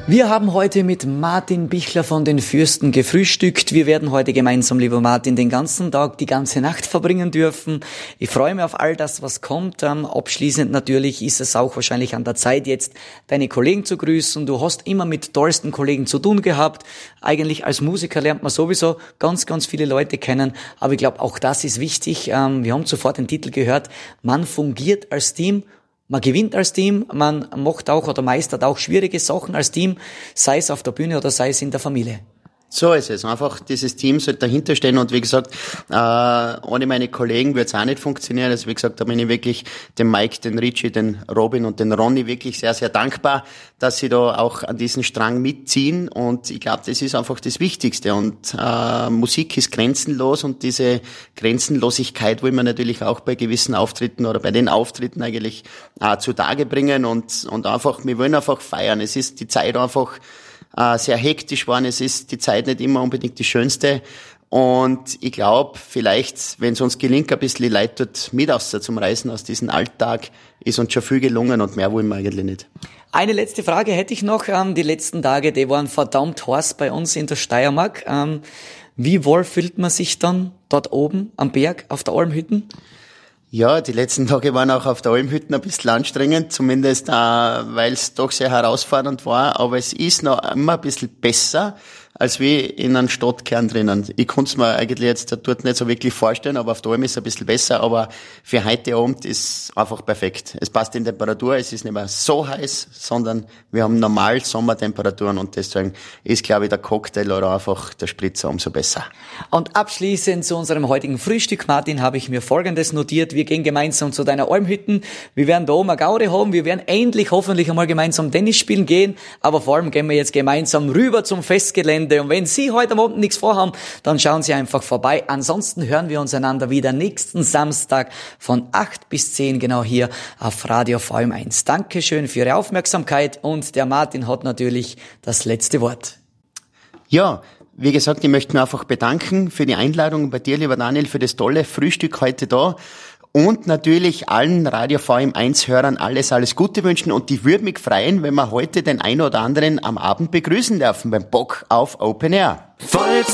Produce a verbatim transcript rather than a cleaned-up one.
Wir haben heute mit Martin Bichler von den Fürsten gefrühstückt. Wir werden heute gemeinsam, lieber Martin, den ganzen Tag, die ganze Nacht verbringen dürfen. Ich freue mich auf all das, was kommt. Ähm, abschließend natürlich ist es auch wahrscheinlich an der Zeit, jetzt deine Kollegen zu grüßen. Du hast immer mit tollsten Kollegen zu tun gehabt. Eigentlich als Musiker lernt man sowieso ganz, ganz viele Leute kennen. Aber ich glaube, auch das ist wichtig. Ähm, wir haben zuvor den Titel gehört. Man fungiert als Team. Man gewinnt als Team, man macht auch oder meistert auch schwierige Sachen als Team, sei es auf der Bühne oder sei es in der Familie. So ist es. Einfach dieses Team sollte dahinter stehen und wie gesagt, äh, ohne meine Kollegen würde es auch nicht funktionieren. Also wie gesagt, da bin ich wirklich dem Mike, den Richie, den Robin und den Ronny wirklich sehr, sehr dankbar, dass sie da auch an diesen Strang mitziehen und ich glaube, das ist einfach das Wichtigste und äh, Musik ist grenzenlos und diese Grenzenlosigkeit wollen wir natürlich auch bei gewissen Auftritten oder bei den Auftritten eigentlich äh, zutage bringen und, und einfach, wir wollen einfach feiern. Es ist die Zeit einfach äh, sehr hektisch geworden. Es ist die Zeit nicht immer unbedingt die schönste. Und ich glaube, vielleicht, wenn es uns gelingt, ein bisschen die Leute dort mit aus zum Reisen aus diesem Alltag, ist uns schon viel gelungen und mehr wollen wir eigentlich nicht. Eine letzte Frage hätte ich noch. Die letzten Tage, die waren verdammt heiß bei uns in der Steiermark. Wie wohl fühlt man sich dann dort oben am Berg auf der Almhütten? Ja, die letzten Tage waren auch auf der Almhütten ein bisschen anstrengend, zumindest äh, weil es doch sehr herausfordernd war, aber es ist noch immer ein bisschen besser als wie in einem Stadtkern drinnen. Ich konnte es mir eigentlich jetzt dort nicht so wirklich vorstellen, aber auf der Alm ist es ein bisschen besser, aber für heute Abend ist einfach perfekt. Es passt in Temperatur, es ist nicht mehr so heiß, sondern wir haben normal Sommertemperaturen und deswegen ist, glaube ich, der Cocktail oder einfach der Spritzer umso besser. Und abschließend zu unserem heutigen Frühstück, Martin, habe ich mir Folgendes notiert. Wir gehen gemeinsam zu deiner Almhütten. Wir werden da oben eine Gaude haben. Wir werden endlich hoffentlich einmal gemeinsam Tennis spielen gehen. Aber vor allem gehen wir jetzt gemeinsam rüber zum Festgelände. Und wenn Sie heute am Abend nichts vorhaben, dann schauen Sie einfach vorbei. Ansonsten hören wir uns einander wieder nächsten Samstag von acht bis zehn genau hier auf Radio V M eins. Dankeschön für Ihre Aufmerksamkeit und der Martin hat natürlich das letzte Wort. Ja, wie gesagt, ich möchte mich einfach bedanken für die Einladung bei dir, lieber Daniel, für das tolle Frühstück heute da. Und natürlich allen Radio V M eins Hörern alles, alles Gute wünschen. Und ich würde mich freuen, wenn wir heute den einen oder anderen am Abend begrüßen dürfen beim Bock auf Open Air. Volks